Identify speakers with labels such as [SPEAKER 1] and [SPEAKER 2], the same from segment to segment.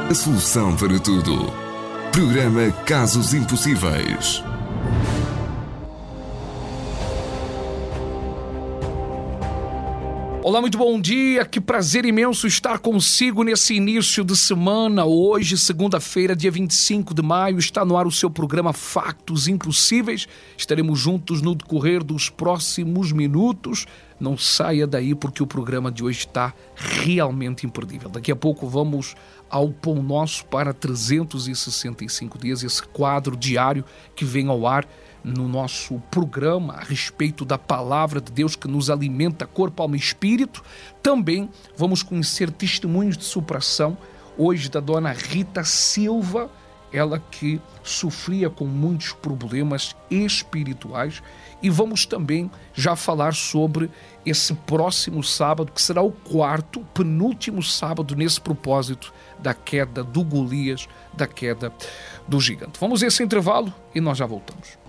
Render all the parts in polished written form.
[SPEAKER 1] A solução para tudo. Programa Casos Impossíveis.
[SPEAKER 2] Olá, muito bom dia, que prazer imenso estar consigo nesse início de semana. Hoje, segunda-feira, dia 25 de maio, está no ar o seu programa Factos Impossíveis. Estaremos juntos no decorrer dos próximos minutos. Não saia daí porque o programa de hoje está realmente imperdível. Daqui a pouco vamos ao Pão Nosso para 365 dias, esse quadro diário que vem ao ar no nosso programa a respeito da palavra de Deus que nos alimenta corpo, alma e espírito. Também vamos conhecer testemunhos de superação, hoje da dona Rita Silva, ela que sofria com muitos problemas espirituais, e vamos também já falar sobre esse próximo sábado, que será o penúltimo sábado nesse propósito da queda do Golias, da queda do gigante. Vamos a esse intervalo e nós já voltamos.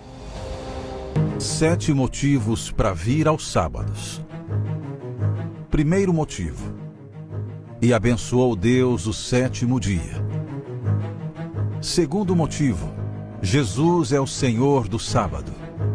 [SPEAKER 3] 7 motivos para vir aos sábados. Primeiro motivo: e abençoou Deus o 7º dia. Segundo motivo: Jesus é o Senhor do sábado.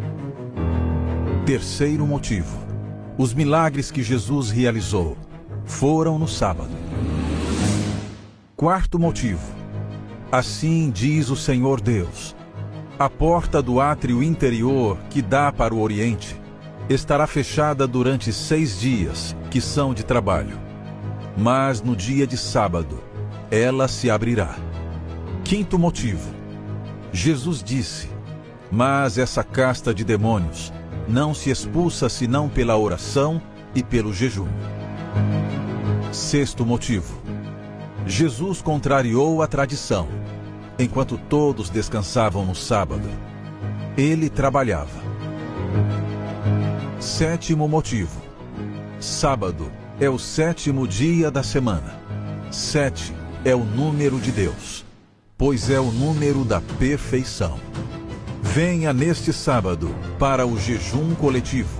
[SPEAKER 3] Terceiro motivo: os milagres que Jesus realizou foram no sábado. Quarto motivo: assim diz o Senhor Deus: a porta do átrio interior que dá para o Oriente estará fechada durante 6 dias, que são de trabalho. Mas no dia de sábado, ela se abrirá. Quinto motivo: Jesus disse: mas essa casta de demônios não se expulsa senão pela oração e pelo jejum. Sexto motivo: Jesus contrariou a tradição. Enquanto todos descansavam no sábado, ele trabalhava. Sétimo motivo: sábado é o 7º dia da semana. 7 é o número de Deus, pois é o número da perfeição. Venha neste sábado para o jejum coletivo.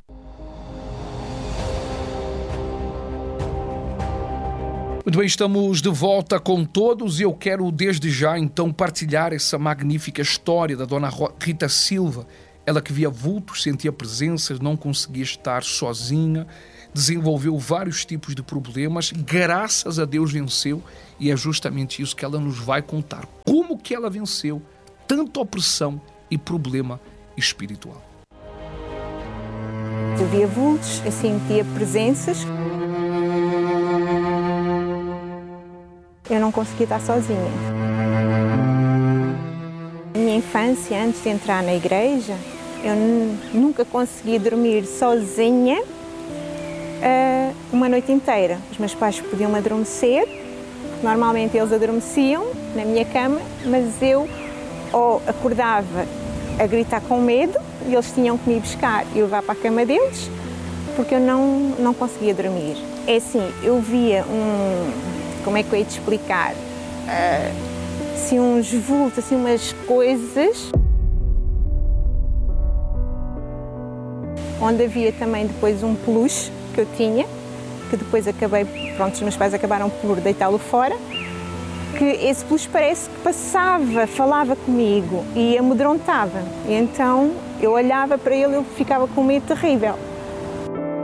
[SPEAKER 2] Muito bem, estamos de volta com todos e eu quero desde já então partilhar essa magnífica história da dona Rita Silva. Ela que via vultos, sentia presenças, não conseguia estar sozinha, desenvolveu vários tipos de problemas, graças a Deus venceu, e é justamente isso que ela nos vai contar. Como que ela venceu tanta opressão e problema espiritual.
[SPEAKER 4] Eu via vultos, eu sentia presenças. Eu não conseguia estar sozinha. Na minha infância, antes de entrar na igreja, eu nunca conseguia dormir sozinha uma noite inteira. Os meus pais podiam adormecer, normalmente eles adormeciam na minha cama, mas eu ou acordava a gritar com medo e eles tinham que me buscar e levar para a cama deles, porque eu não conseguia dormir. É assim, eu via como é que eu ia te explicar? Assim, uns vultos, assim, umas coisas. Onde havia também depois um peluche que eu tinha, que depois os meus pais acabaram por deitá-lo fora, que esse peluche parece que passava, falava comigo e amedrontava. E então eu olhava para ele e eu ficava com um medo terrível.